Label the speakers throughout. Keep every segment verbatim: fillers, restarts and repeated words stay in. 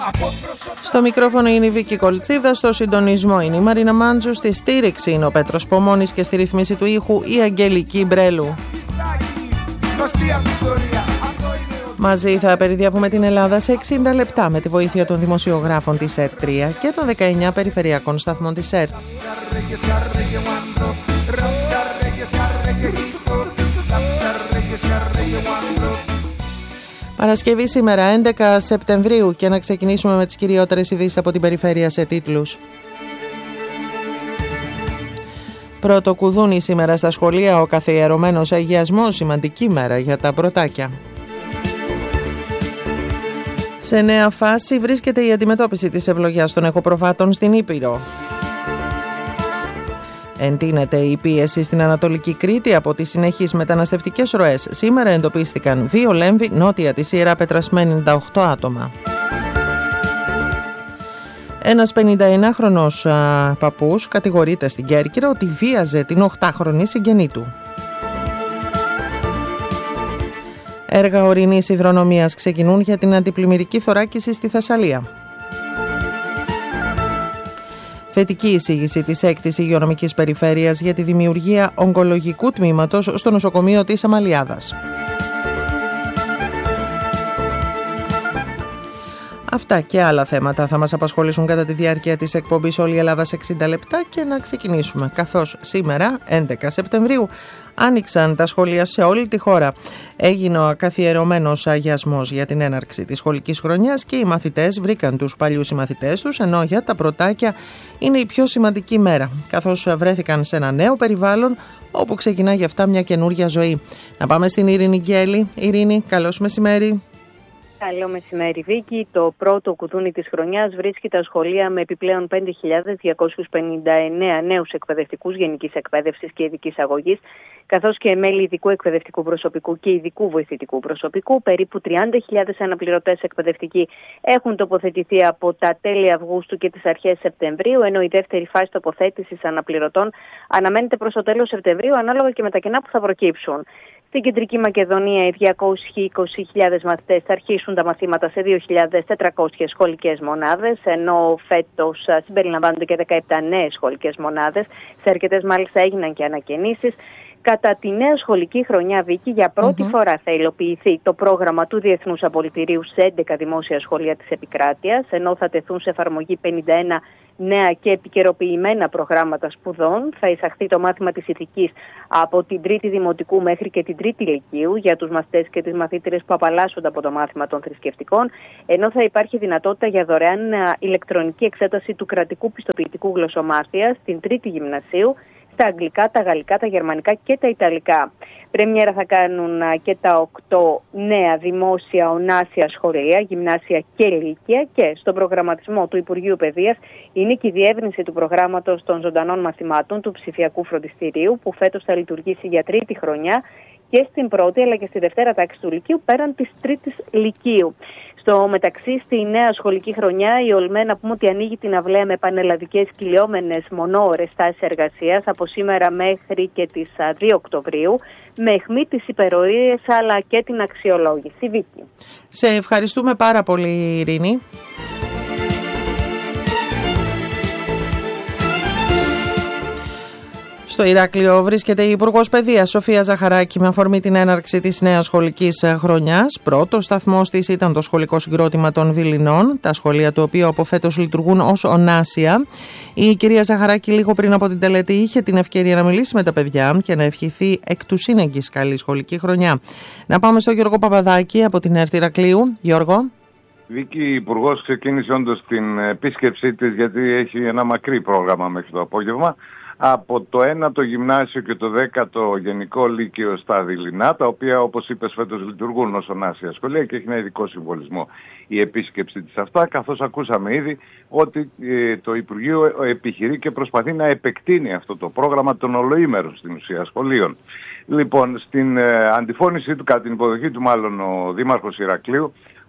Speaker 1: Στο μικρόφωνο είναι η Βίκη Κολτσίδα, στο συντονισμό είναι η Μαρίνα Μάντζου, στη στήριξη είναι ο Πέτρος Πομώνης και στη ρυθμίση του ήχου η Αγγελική Μπρέλου. Μαζί θα περιδιαβούμε την Ελλάδα σε εξήντα λεπτά με τη βοήθεια των δημοσιογράφων της ΕΡΤ τρία και των δεκαεννιά περιφερειακών σταθμών της ΕΡΤ. Παρασκευή σήμερα, έντεκα Σεπτεμβρίου, και να ξεκινήσουμε με τις κυριότερες ειδήσεις από την περιφέρεια σε τίτλους. Πρώτο κουδούνι σήμερα στα σχολεία, ο καθιερωμένος αγιασμός, σημαντική μέρα για τα πρωτάκια. Σε νέα φάση βρίσκεται η αντιμετώπιση της ευλογιάς των εχοπροβάτων στην Ήπειρο. Εντείνεται η πίεση στην Ανατολική Κρήτη από τις συνεχείς μεταναστευτικές ροές. Σήμερα εντοπίστηκαν δύο λέμβοι νότια της Ιεράπετρας με ενενήντα οκτώ άτομα. Ένας πενηνταεννάχρονος α, παππούς κατηγορείται στην Κέρκυρα ότι βίαζε την οχτάχρονη συγγενή του. Έργα ορεινής υδρονομίας ξεκινούν για την αντιπλημμυρική θωράκιση στη Θεσσαλία. Θετική εισήγηση της έκτης υγειονομικής περιφέρειας για τη δημιουργία ογκολογικού τμήματος στο νοσοκομείο της Αμαλιάδας. Αυτά και άλλα θέματα θα μας απασχολήσουν κατά τη διάρκεια της εκπομπής Όλη η Ελλάδα σε εξήντα λεπτά, και να ξεκινήσουμε, καθώς σήμερα, έντεκα Σεπτεμβρίου, άνοιξαν τα σχολεία σε όλη τη χώρα. Έγινε ο καθιερωμένος αγιασμός για την έναρξη της σχολικής χρονιάς και οι μαθητές βρήκαν τους παλιούς συμμαθητές τους, ενώ για τα πρωτάκια είναι η πιο σημαντική μέρα, καθώς βρέθηκαν σε ένα νέο περιβάλλον όπου ξεκινά για αυτά μια καινούρια ζωή. Να πάμε στην Ειρήνη Γκέλη. Ειρήνη, καλώς μεσημέρι.
Speaker 2: Καλό μεσημέρι, Βίκη. Το πρώτο κουδούνι της χρονιάς βρίσκει τα σχολεία με επιπλέον πέντε χιλιάδες διακόσιους πενήντα εννέα νέους εκπαιδευτικούς γενικής εκπαίδευσης και ειδικής αγωγής, καθώς και μέλη ειδικού εκπαιδευτικού προσωπικού και ειδικού βοηθητικού προσωπικού. Περίπου τριάντα χιλιάδες αναπληρωτές εκπαιδευτικοί έχουν τοποθετηθεί από τα τέλη Αυγούστου και τις αρχές Σεπτεμβρίου, ενώ η δεύτερη φάση τοποθέτησης αναπληρωτών αναμένεται προς το τέλος Σεπτεμβρίου, ανάλογα και με τα κενά που θα προκύψουν. Στην Κεντρική Μακεδονία, οι διακόσιες είκοσι χιλιάδες μαθητές θα αρχίσουν τα μαθήματα σε δύο χιλιάδες τετρακόσιες σχολικές μονάδες, ενώ φέτος συμπεριλαμβάνονται και δεκαεπτά νέες σχολικές μονάδες. Σε αρκετές μάλιστα έγιναν και ανακαινήσεις. Κατά τη νέα σχολική χρονιά, Βίκη, για πρώτη mm-hmm. φορά θα υλοποιηθεί το πρόγραμμα του Διεθνούς Απολυτηρίου σε έντεκα δημόσια σχολεία της επικράτειας, ενώ θα τεθούν σε εφαρμογή πενήντα ένα νέα και επικαιροποιημένα προγράμματα σπουδών. Θα εισαχθεί το μάθημα της ηθικής από την τρίτη δημοτικού μέχρι και την τρίτη λυκείου για τους μαθητές και τις μαθήτρες που απαλλάσσονται από το μάθημα των θρησκευτικών, ενώ θα υπάρχει δυνατότητα για δωρεάν ηλεκτρονική εξέταση του κρατικού πιστοποιητικού γλωσσομάθειας στην τρίτη γυμνασίου, στα αγγλικά, τα γαλλικά, τα γερμανικά και τα ιταλικά. Πρέμιερα θα κάνουν και τα οκτώ νέα δημόσια ονάσια σχολεία, γυμνάσια και λύκεια, και στον προγραμματισμό του Υπουργείου Παιδείας είναι και η διεύρυνση του προγράμματος των ζωντανών μαθημάτων του ψηφιακού φροντιστηρίου, που φέτος θα λειτουργήσει για τρίτη χρονιά και στην πρώτη αλλά και στη δευτέρα τάξη του λυκείου πέραν της τρίτης λυκείου. Στο μεταξύ, στη νέα σχολική χρονιά, η ΟΛΜΕ να πούμε ότι ανοίγει την αυλαία με πανελλαδικές κυλιόμενες μονόωρες στάσεις εργασίας από σήμερα μέχρι και τις δύο Οκτωβρίου, με αιχμή τις υπερορίες αλλά και την αξιολόγηση. Βίκη.
Speaker 1: Σε ευχαριστούμε πάρα πολύ, Ειρήνη. Στο Ηράκλειο βρίσκεται η Υπουργός Παιδείας Σοφία Ζαχαράκη με αφορμή την έναρξη της νέας σχολικής χρονιάς. Πρώτος σταθμός της ήταν το σχολικό συγκρότημα των Βιλινών, τα σχολεία του οποίου από φέτος λειτουργούν ως ονάσια. Η κυρία Ζαχαράκη λίγο πριν από την τελετή είχε την ευκαιρία να μιλήσει με τα παιδιά και να ευχηθεί εκ του σύνεγγυς καλή σχολική χρονιά. Να πάμε στο Γιώργο Παπαδάκη από την ΕΡΤ Ηρακλείου. Γιώργο.
Speaker 3: Βίκη, η Υπουργός ξεκίνησε όντως την επίσκεψή της, γιατί έχει ένα μακρύ πρόγραμμα μέχρι το απόγευμα, από το ένατο γυμνάσιο και το δέκατο γενικό λύκειο στα Δειλινά, τα οποία, όπως είπες, φέτος λειτουργούν ως ονάσια σχολεία και έχει ένα ειδικό συμβολισμό η επίσκεψη της αυτά, καθώς ακούσαμε ήδη ότι ε, το Υπουργείο επιχειρεί και προσπαθεί να επεκτείνει αυτό το πρόγραμμα των ολοήμερων στην ουσία σχολείων. Λοιπόν, στην ε, αντιφώνησή του, κατά την υποδοχή του μάλλον, ο Δήμαρχος Ηρακλείου,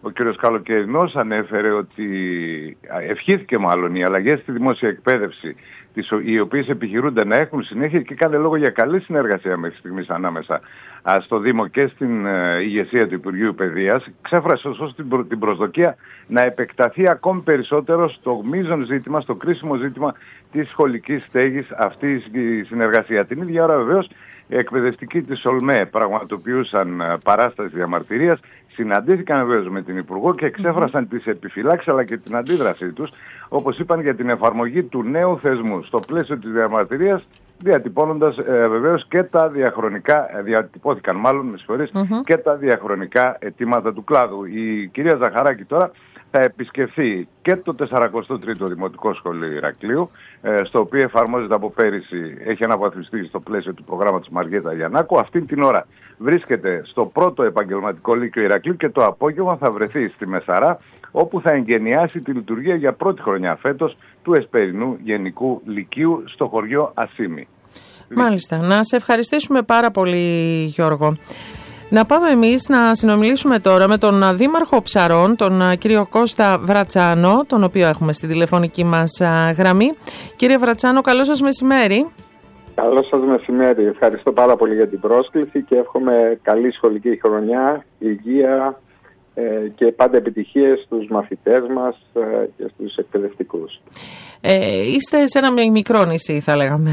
Speaker 3: ο κ. Καλοκαιρινός ανέφερε ότι ευχήθηκε μάλλον οι αλλαγές στη δημόσια εκπαίδευση, οι οποίες επιχειρούνται να έχουν συνέχεια, και κάνει λόγο για καλή συνεργασία μέχρι στιγμής ανάμεσα στο Δήμο και στην ηγεσία του Υπουργείου Παιδείας, ξέφρασε ωστόσο την προσδοκία να επεκταθεί ακόμη περισσότερο στο μείζον ζήτημα, στο κρίσιμο ζήτημα της σχολικής στέγης αυτή η συνεργασία. Την ίδια ώρα βεβαίως οι εκπαιδευτικοί της ΟΛΜΕ πραγματοποιούσαν παράσταση διαμαρτυρίας, συναντήθηκαν βεβαίως με την Υπουργό και εξέφρασαν τις επιφυλάξεις αλλά και την αντίδρασή τους, όπως είπαν, για την εφαρμογή του νέου θεσμού στο πλαίσιο της διαμαρτυρίας, διατυπώνοντας ε, βεβαίως και τα διαχρονικά, διατυπώθηκαν μάλλον με συγχωρείς, mm-hmm. και τα διαχρονικά αιτήματα του κλάδου. Η κυρία Ζαχαράκη τώρα θα επισκεφθεί και το τεσσαρακοστό τρίτο Δημοτικό Σχολείο Ηρακλείου, ε, στο οποίο εφαρμόζεται από πέρυσι, έχει αναβαθμιστεί στο πλαίσιο του προγράμματος Μαριέτα Γιαννάκου. Αυτή την ώρα βρίσκεται στο πρώτο επαγγελματικό λύκειο Ηρακλείου και το απόγευμα θα βρεθεί στη Μεσαρά, όπου θα εγγενιάσει τη λειτουργία για πρώτη χρονιά φέτος του Εσπερινού Γενικού Λυκείου στο χωριό Ασίμι.
Speaker 1: Μάλιστα. Να σε ευχαριστήσουμε πάρα πολύ, Γιώργο. Να πάμε εμείς να συνομιλήσουμε τώρα με τον Δήμαρχο Ψαρών, τον κύριο Κώστα Βρατσάνο, τον οποίο έχουμε στη τηλεφωνική μας γραμμή. Κύριε Βρατσάνο, καλό σας μεσημέρι.
Speaker 4: Καλό σας μεσημέρι. Ευχαριστώ πάρα πολύ για την πρόσκληση και εύχομαι καλή σχολική χρονιά, υγεία ε, και πάντα επιτυχίες στους μαθητές μας ε, και στους εκπαιδευτικούς.
Speaker 1: Ε, είστε σε ένα μικρό νησί, θα λέγαμε,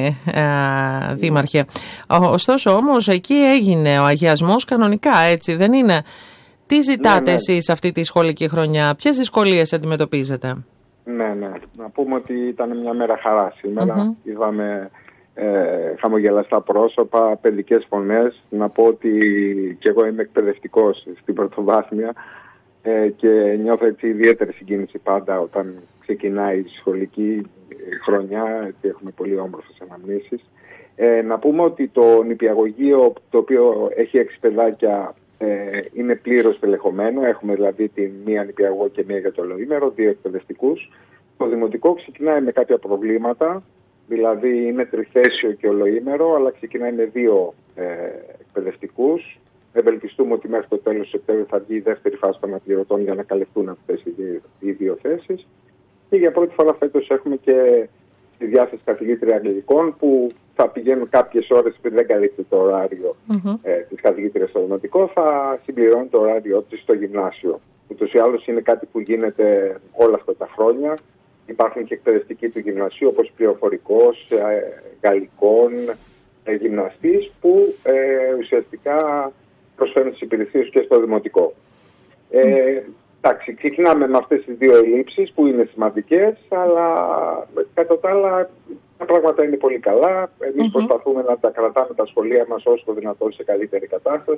Speaker 1: ε, Δήμαρχε. Ωστόσο όμως εκεί έγινε ο αγιασμός κανονικά, έτσι δεν είναι? Τι ζητάτε ναι, ναι. εσείς αυτή τη σχολική χρονιά, ποιες δυσκολίες αντιμετωπίζετε?
Speaker 4: Ναι, ναι. Να πούμε ότι ήταν μια μέρα χαρά σήμερα. Mm-hmm. Είδαμε ε, χαμογελαστά πρόσωπα, παιδικές φωνές. Να πω ότι και εγώ είμαι εκπαιδευτικός στην πρωτοβάθμια ε, και νιώθω έτσι ιδιαίτερη συγκίνηση πάντα όταν ξεκινάει η σχολική χρονιά, γιατί έχουμε πολύ όμορφες αναμνήσεις. Ε, να πούμε ότι το νηπιαγωγείο, το οποίο έχει έξι παιδάκια, ε, είναι πλήρως τελεχωμένο. Έχουμε δηλαδή τη μία νηπιαγωγό και μία για το ολοήμερο, δύο εκπαιδευτικούς. Το δημοτικό ξεκινάει με κάποια προβλήματα, δηλαδή είναι τριθέσιο και ολοήμερο, αλλά ξεκινάει με δύο ε, εκπαιδευτικούς. Ευελπιστούμε ότι μέχρι το τέλος του Σεπτέμβρη θα βγει η δεύτερη φάση των αναπληρωτών για να καλυφθούν αυτές οι δύο, οι δύο θέσεις. Και για πρώτη φορά φέτος έχουμε και τη διάθεση καθηγήτρια αγγλικών που θα πηγαίνουν κάποιες ώρες πριν δεν καλύπτει το ωράριο mm-hmm. ε, της καθηγήτριας στο δημοτικό, θα συμπληρώνει το ωράριό της στο γυμνάσιο. Ούτως ή άλλως είναι κάτι που γίνεται όλα αυτά τα χρόνια. Υπάρχουν και εκπαιδευτικοί του γυμνασίου όπως πληροφορικός, ε, γαλλικών, ε, γυμναστής που ε, ουσιαστικά προσφέρουν τις υπηρεσίες και στο δημοτικό. Ε, εντάξει, ξεκινάμε με αυτές τις δύο ελλείψεις που είναι σημαντικές, αλλά κατά τα άλλα τα πράγματα είναι πολύ καλά. Εμείς mm-hmm. προσπαθούμε να τα κρατάμε τα σχολεία μας όσο το δυνατόν σε καλύτερη κατάσταση.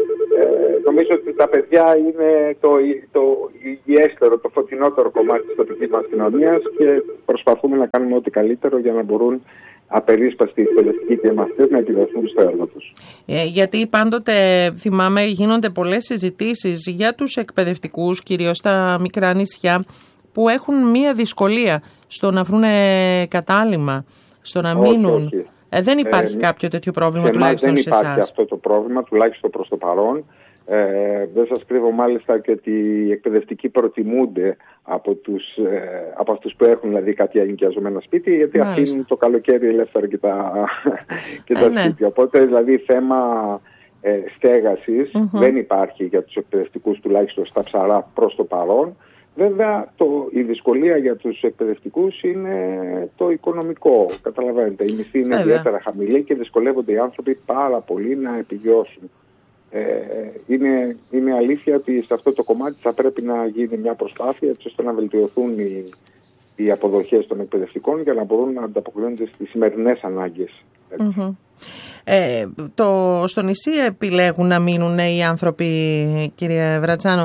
Speaker 4: Ε, νομίζω ότι τα παιδιά είναι το, το υγιέστερο, το φωτεινότερο κομμάτι της τοπικής μας κοινωνίας και προσπαθούμε να κάνουμε ό,τι καλύτερο για να μπορούν απερίσπαστοι οι εκπαιδευτικοί και οι μαθητές να επιδοθούν στο έργο τους.
Speaker 1: Ε, γιατί πάντοτε θυμάμαι γίνονται πολλές συζητήσεις για τους εκπαιδευτικούς, κυρίως στα μικρά νησιά, που έχουν μία δυσκολία στο να βρουν κατάλημα, στο να μείνουν. Όχι, όχι. Ε, δεν υπάρχει ε, κάποιο τέτοιο πρόβλημα, τουλάχιστον σε εσάς?
Speaker 4: Δεν υπάρχει αυτό το πρόβλημα, τουλάχιστον προς το παρόν. Ε, δεν σας κρύβω μάλιστα και ότι οι εκπαιδευτικοί προτιμούνται από, τους, ε, από αυτούς που έχουν δηλαδή κάποια ενοικιαζόμενα σπίτια, γιατί μάλιστα αφήνουν το καλοκαίρι ελεύθερα και τα, και τα ε, σπίτια. Ναι. Οπότε δηλαδή θέμα ε, στέγασης mm-hmm. δεν υπάρχει για τους εκπαιδευτικούς, τουλάχιστον στα Ψαρά προς το παρόν. Βέβαια το, η δυσκολία για τους εκπαιδευτικούς είναι το οικονομικό. Καταλαβαίνετε, η μισθή είναι ιδιαίτερα χαμηλή και δυσκολεύονται οι άνθρωποι πάρα πολύ να επιβιώσουν. Ε, είναι, είναι αλήθεια ότι σε αυτό το κομμάτι θα πρέπει να γίνει μια προσπάθεια έτσι ώστε να βελτιωθούν οι, οι αποδοχές των εκπαιδευτικών για να μπορούν να ανταποκρίνονται στις σημερινές ανάγκες.
Speaker 1: Mm-hmm. Ε, το, στο νησί επιλέγουν να μείνουν οι άνθρωποι, κύριε Βρατσάνο?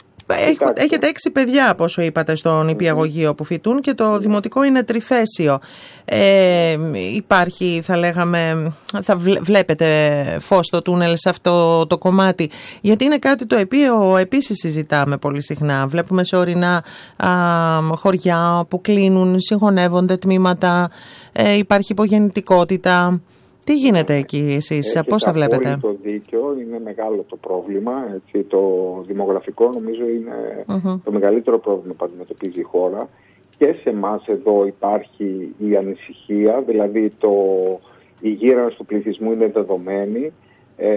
Speaker 1: Έχετε έξι παιδιά, από όσο είπατε, στο νηπιαγωγείο mm-hmm. που φοιτούν και το mm-hmm. δημοτικό είναι τριθέσιο. Ε, υπάρχει, θα λέγαμε, θα βλέπετε φως στο τούνελ σε αυτό το κομμάτι? Γιατί είναι κάτι το οποίο επίσης συζητάμε πολύ συχνά. Βλέπουμε σε ορεινά α, χωριά που κλείνουν, συγχωνεύονται τμήματα, ε, υπάρχει υπογεννητικότητα. Τι γίνεται εκεί εσείς, πώς τα βλέπετε?
Speaker 4: Έχετε απόλυτο δίκιο, είναι μεγάλο το πρόβλημα. Έτσι, το δημογραφικό νομίζω είναι uh-huh. το μεγαλύτερο πρόβλημα που αντιμετωπίζει η χώρα. Και σε εμάς εδώ υπάρχει η ανησυχία, δηλαδή το, η γύρανση του πληθυσμού είναι δεδομένη. Ε,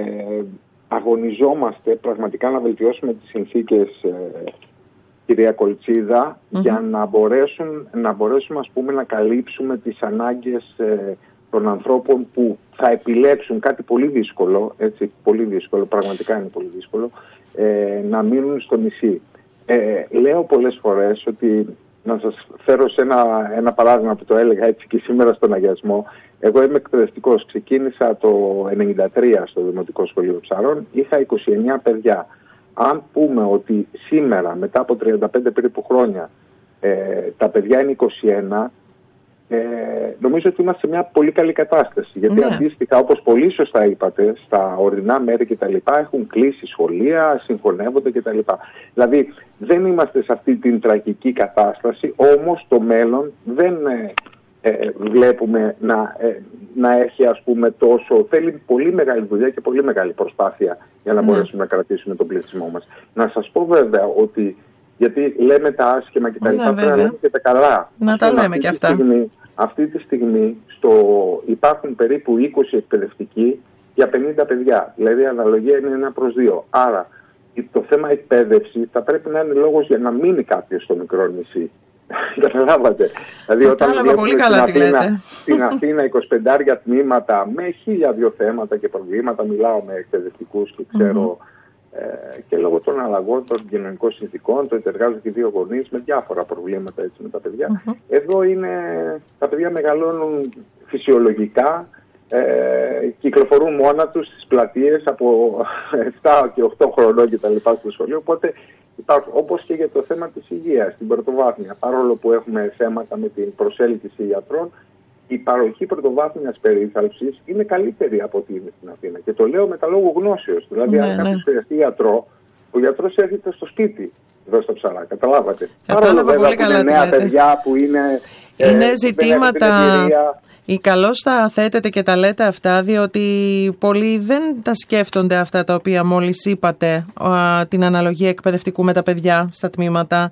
Speaker 4: αγωνιζόμαστε πραγματικά να βελτιώσουμε τις συνθήκες, ε, κυρία Κολτσίδα, mm-hmm. για να, μπορέσουν, να μπορέσουμε ας πούμε, να καλύψουμε τις ανάγκες ε, των ανθρώπων που θα επιλέξουν κάτι πολύ δύσκολο, έτσι, πολύ δύσκολο, πραγματικά είναι πολύ δύσκολο, ε, να μείνουν στο νησί. Ε, λέω πολλές φορές ότι, να σας φέρω σε ένα, ένα παράδειγμα που το έλεγα έτσι και σήμερα στον αγιασμό. Εγώ είμαι εκπαιδευτικός, ξεκίνησα το ενενήντα τρία στο Δημοτικό Σχολείο Ψαρών, είχα είκοσι εννέα παιδιά. Αν πούμε ότι σήμερα, μετά από τριάντα πέντε περίπου χρόνια, ε, τα παιδιά είναι είκοσι ένα, ε, νομίζω ότι είμαστε σε μια πολύ καλή κατάσταση. Γιατί ναι. αντίστοιχα, όπως πολύ σωστά είπατε, στα ορεινά μέρη κτλ. Έχουν κλείσει σχολεία, συγχωνεύονται κτλ. Δηλαδή δεν είμαστε σε αυτή την τραγική κατάσταση, όμως το μέλλον δεν ε, ε, βλέπουμε να, ε, να έχει ας πούμε τόσο, θέλει πολύ μεγάλη δουλειά και πολύ μεγάλη προσπάθεια για να ναι. μπορέσουμε να κρατήσουμε τον πληθυσμό μας. Να σας πω βέβαια ότι, γιατί λέμε τα άσχημα και τα λοιπά, πρέπει να λέμε και τα καλά.
Speaker 1: Να τα λέμε και αυτά.
Speaker 4: Στιγμή, αυτή τη στιγμή στο, υπάρχουν περίπου είκοσι εκπαιδευτικοί για πενήντα παιδιά. Δηλαδή η αναλογία είναι ένα προς δύο. Άρα το θέμα εκπαίδευση θα πρέπει να είναι λόγος για να μείνει κάποιος στο μικρό νησί. Καταλάβατε. Δηλαδή όταν
Speaker 1: βλέπουμε στην
Speaker 4: Αθήνα, στην Αθήνα είκοσι πέντε τμήματα με χίλια δύο θέματα και προβλήματα, μιλάω με εκπαιδευτικούς και ξέρω mm-hmm. ε, και λόγω των αλλαγών των κοινωνικών συνθηκών, το εργάζονται και δύο γονείς με διάφορα προβλήματα έτσι, με τα παιδιά. Mm-hmm. Εδώ είναι, τα παιδιά μεγαλώνουν φυσιολογικά, ε, κυκλοφορούν μόνα τους στις πλατείες από επτά και οκτώ χρονών και τα λοιπά στο σχολείο, οπότε υπάρχουν, όπως και για το θέμα της υγείας στην πρωτοβάθμια, παρόλο που έχουμε θέματα με την προσέλκυση γιατρών, η παροχή πρωτοβάθμιας περίθαλψης είναι καλύτερη από ό,τι είναι στην Αθήνα. Και το λέω με τα λόγου γνώσεως. Δηλαδή, ναι, αν κάποιος ναι. χρειαστεί γιατρό, ο γιατρός έρχεται στο σπίτι εδώ στο Ψαρά. Καταλάβατε.
Speaker 1: Κατάλαβα
Speaker 4: παρόλο
Speaker 1: πολύ
Speaker 4: βέβαια
Speaker 1: καλά.
Speaker 4: Που είναι νέα παιδιά που είναι.
Speaker 1: Είναι ε, ζητήματα. Ή καλώς τα θέτετε και τα λέτε αυτά, διότι πολλοί δεν τα σκέφτονται αυτά τα οποία μόλις είπατε, την αναλογία εκπαιδευτικού με τα παιδιά στα τμήματα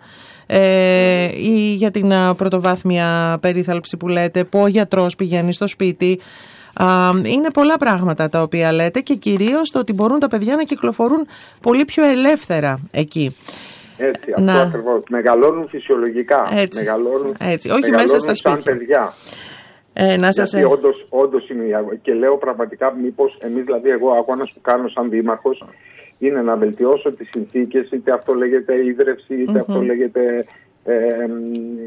Speaker 1: ε, ή για την πρωτοβάθμια περίθαλψη που λέτε, που ο γιατρός πηγαίνει στο σπίτι. Είναι πολλά πράγματα τα οποία λέτε και κυρίως το ότι μπορούν τα παιδιά να κυκλοφορούν πολύ πιο ελεύθερα εκεί.
Speaker 4: Έτσι, αυτό να... ακριβώς. Μεγαλώνουν φυσιολογικά.
Speaker 1: Έτσι.
Speaker 4: Μεγαλώνουν,
Speaker 1: Έτσι. Όχι
Speaker 4: μεγαλώνουν
Speaker 1: μέσα στα σπίτια.
Speaker 4: Σαν παιδιά.
Speaker 1: Ε, να σας...
Speaker 4: Γιατί όντως, όντως είναι, και λέω πραγματικά μήπως εμείς, δηλαδή εγώ αγώνας που κάνω σαν δήμαρχος είναι να βελτιώσω τις συνθήκες, είτε αυτό λέγεται ίδρυυση, είτε mm-hmm. αυτό λέγεται ε, ε, ε,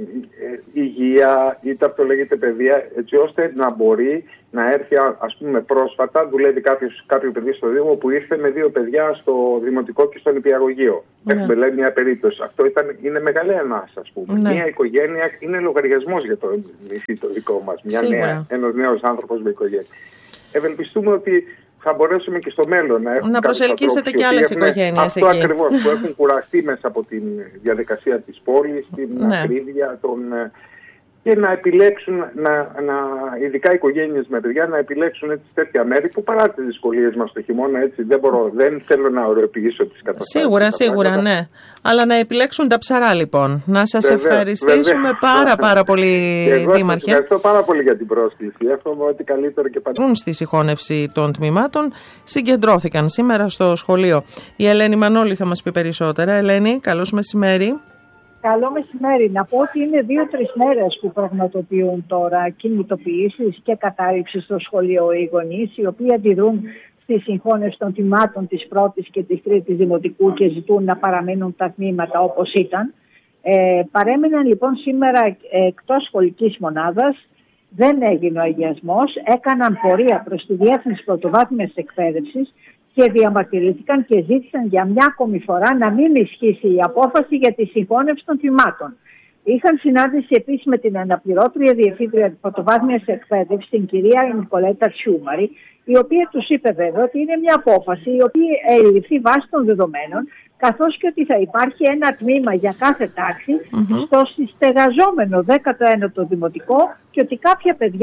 Speaker 4: υγεία, είτε αυτό λέγεται παιδεία, έτσι ώστε να μπορεί να έρθει, ας πούμε πρόσφατα, δουλεύει κάποιος, κάποιο παιδί στο Δήμο που ήρθε με δύο παιδιά στο Δημοτικό και στο Νηπιαγωγείο. Mm-hmm. Έχουμε λέει μια περίπτωση. Αυτό ήταν, είναι μεγάλη ανάσα, ας πούμε. Mm-hmm. Μια οικογένεια είναι λογαριασμός για το νησί το δικό μας. Μια νέα, ένας νέος άνθρωπος με οικογένεια. Ευελπιστούμε ότι θα μπορέσουμε και στο μέλλον να έχουμε.
Speaker 1: Να προσελκύσετε και άλλες οικογένειες
Speaker 4: αυτό εκεί. Αυτό ακριβώς που έχουν κουραστεί μέσα από τη διαδικασία της πόλης, την ναι. ακρίβεια, τον, και να επιλέξουν, να, να, ειδικά οικογένειες με παιδιά, να επιλέξουν έτσι, τέτοια μέρη που παρά τις δυσκολίες μας το χειμώνα, έτσι, δεν, μπορώ, δεν θέλω να ωρεοποιήσω τις καταστάσεις.
Speaker 1: Σίγουρα, σίγουρα, πράγματα. Ναι. Αλλά να επιλέξουν τα Ψαρά, λοιπόν. Να σας βεβαίως, ευχαριστήσουμε βεβαίως. πάρα πάρα πολύ,
Speaker 4: εγώ
Speaker 1: Δήμαρχε.
Speaker 4: Σας ευχαριστώ πάρα πολύ για την πρόσκληση. Εύχομαι ότι καλύτερο και παντού.
Speaker 1: Στη συγχώνευση των τμήματων συγκεντρώθηκαν σήμερα στο σχολείο. Η Ελένη Μανώλη θα μας πει περισσότερα. Ελένη, καλώς μεσημέρι.
Speaker 5: Καλό μεσημέρι. Να πω ότι είναι δύο-τρεις μέρες που πραγματοποιούν τώρα κινητοποιήσεις και κατάρριψη στο σχολείο οι γονείς, οι οποίοι αντιδρούν στη συγχώνευση των τμήματων της πρώτης και της τρίτης δημοτικού και ζητούν να παραμείνουν τα τμήματα όπως ήταν. Ε, παρέμειναν λοιπόν σήμερα εκτός σχολικής μονάδας, δεν έγινε ο αγιασμός, έκαναν πορεία προς τη Διεύθυνση Πρωτοβάθμιας Εκπαίδευσης και διαμαρτυρήθηκαν και ζήτησαν για μια ακόμη φορά να μην ισχύσει η απόφαση για τη συγχώνευση των τμήματων. Είχαν συνάντηση επίσης με την αναπληρώτρια διευθύντρια της Πρωτοβάθμιας Εκπαίδευσης, την κυρία Νικολέτα Σιούμαρη, η οποία τους είπε βέβαια ότι είναι μια απόφαση η οποία εληφθεί βάσει των δεδομένων, καθώς και ότι θα υπάρχει ένα τμήμα για κάθε τάξη mm-hmm. στο συστεγαζόμενο δέκατο ένατο δημοτικό και ότι κάποια παιδιά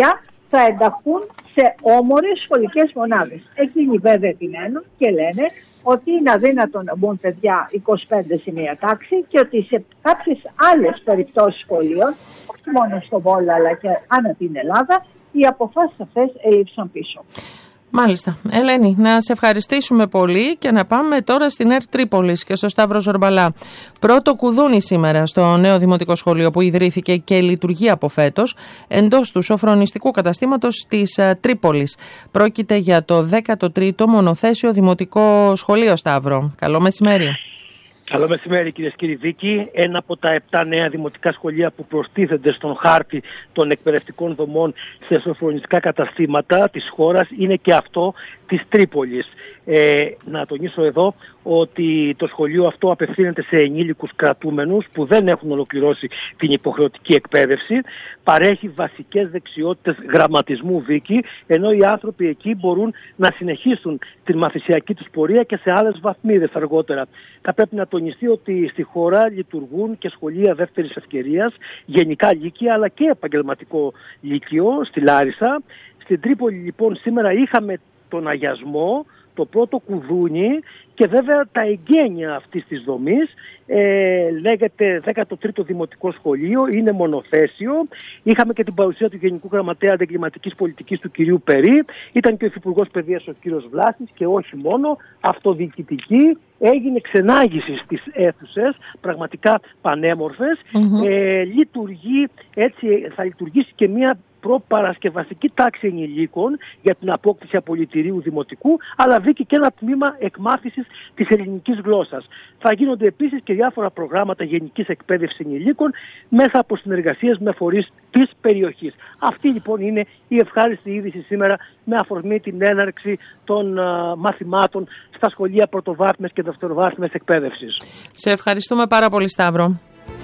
Speaker 5: θα ενταχθούν σε όμορες σχολικές μονάδες. Εκείνοι βέβαια την ένουν και λένε ότι είναι αδύνατο να μπουν παιδιά είκοσι πέντε σε μία τάξη και ότι σε κάποιες άλλες περιπτώσεις σχολείων, όχι μόνο στο Βόλο αλλά και ανά την Ελλάδα, οι αποφάσεις αυτές έλειψαν πίσω.
Speaker 1: Μάλιστα. Ελένη, να σε ευχαριστήσουμε πολύ και να πάμε τώρα στην ΕΡΤ Τρίπολης και στο Σταύρο Ζορμπαλά. Πρώτο κουδούνι σήμερα στο νέο δημοτικό σχολείο που ιδρύθηκε και λειτουργεί από φέτος εντός του σοφρονιστικού καταστήματος της Τρίπολης. Πρόκειται για το δέκατο τρίτο μονοθέσιο δημοτικό σχολείο, Σταύρο. Καλό μεσημέρι.
Speaker 6: Καλό μεσημέρι, κυρίες και κύριοι. Βίκη, ένα από τα επτά νέα δημοτικά σχολεία που προστίθενται στον χάρτη των εκπαιδευτικών δομών σε σοφρονιστικά καταστήματα της χώρας είναι και αυτό της Τρίπολης. Ε, να τονίσω εδώ ότι το σχολείο αυτό απευθύνεται σε ενήλικους κρατούμενους που δεν έχουν ολοκληρώσει την υποχρεωτική εκπαίδευση. Παρέχει βασικές δεξιότητες γραμματισμού, Βίκη, ενώ οι άνθρωποι εκεί μπορούν να συνεχίσουν την μαθησιακή τους πορεία και σε άλλες βαθμίδες αργότερα. Θα πρέπει να τονιστεί ότι στη χώρα λειτουργούν και σχολεία δεύτερης ευκαιρίας, γενικά λύκεια αλλά και επαγγελματικό λύκειο στη Λάρισα. Στην Τρίπολη λοιπόν σήμερα είχαμε τον αγιασμό, το πρώτο κουδούνι και βέβαια τα εγγένεια αυτής της δομής. Ε, λέγεται δέκατο τρίτο Δημοτικό Σχολείο, είναι μονοθέσιο. Είχαμε και την παρουσία του Γενικού Γραμματέα Αντεγκληματικής Πολιτικής του κυρίου Περί. Ήταν και ο Υφυπουργός Παιδείας ο κύριος Βλάσης και όχι μόνο, αυτοδιοικητική. Έγινε ξενάγηση στις αίθουσες, πραγματικά πανέμορφες. Mm-hmm. Ε, λειτουργεί, έτσι θα λειτουργήσει και μια προπαρασκευαστική τάξη ενηλίκων για την απόκτηση απολυτηρίου δημοτικού, αλλά Βίκη και ένα τμήμα εκμάθησης της ελληνικής γλώσσας. Θα γίνονται επίσης και διάφορα προγράμματα γενικής εκπαίδευσης ενηλίκων μέσα από συνεργασίες με φορείς της περιοχής. Αυτή λοιπόν είναι η ευχάριστη είδηση σήμερα με αφορμή την έναρξη των uh, μαθημάτων στα σχολεία πρωτοβάθμιας και δευτεροβάθμιας εκπαίδευσης.
Speaker 1: Σε ευχαριστούμε πάρα πολύ, Σταύρο.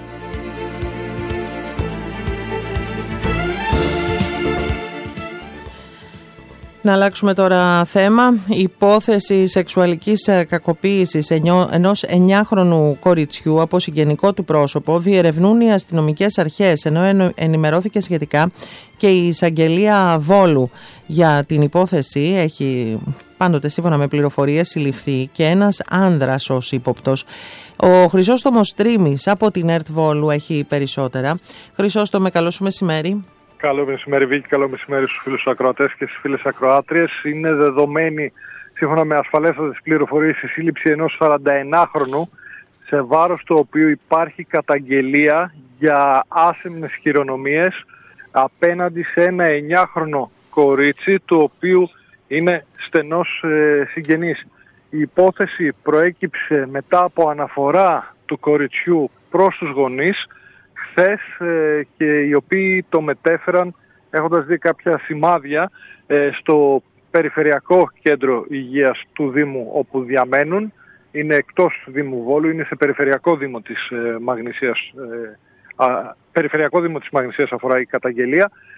Speaker 1: Να αλλάξουμε τώρα θέμα. Η υπόθεση σεξουαλικής κακοποίησης ενός εννιάχρονου κοριτσιού από συγγενικό του πρόσωπο διερευνούν οι αστυνομικές αρχές, ενώ ενημερώθηκε σχετικά και η εισαγγελία Βόλου. Για την υπόθεση έχει πάντοτε σύμφωνα με πληροφορίες συλληφθεί και ένας άνδρας ως ύποπτος. Ο Χρυσόστομος Τρίμης από την ΕΡΤ Βόλου έχει περισσότερα. Χρυσόστομε, καλό σου μεσημέρι.
Speaker 7: Καλό μεσημέρι, Βίκη, καλό μεσημέρι στους φίλους ακροατές και στις φίλες ακροάτριες. Είναι δεδομένη, σύμφωνα με ασφαλέστατες πληροφορίες, η σύλληψη ενός σαρανταεννάχρονου, σε βάρος του οποίου υπάρχει καταγγελία για άσεμνες χειρονομίες απέναντι σε ένα εννιάχρονο κορίτσι, του οποίου είναι στενός ε, συγγενής. Η υπόθεση προέκυψε μετά από αναφορά του κοριτσιού προς τους γονείς χθες ε, και οι οποίοι το μετέφεραν έχοντας δει κάποια σημάδια ε, στο περιφερειακό κέντρο υγείας του Δήμου όπου διαμένουν. Είναι εκτός του Δήμου Βόλου, είναι σε περιφερειακό Δήμο της ε, Μαγνησίας. Ε, α, περιφερειακό Δήμο της Μαγνησίας αφορά η καταγγελία.